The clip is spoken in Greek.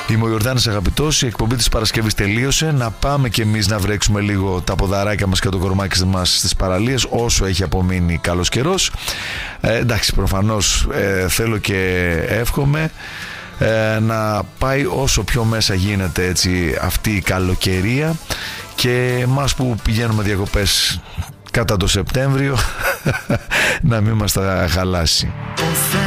Είμαι ο Ιορδάνης Αγαπητός, η εκπομπή της Παρασκευής τελείωσε. Να πάμε κι εμείς να βρέξουμε λίγο τα ποδαράκια μας και το κορμάκι μας στις παραλίες όσο έχει απομείνει καλός καιρός. Εντάξει, προφανώς θέλω και εύχομαι να πάει όσο πιο μέσα γίνεται έτσι αυτή η καλοκαιρία, και εμάς που πηγαίνουμε διακοπές κατά το Σεπτέμβριο να μην μας τα χαλάσει.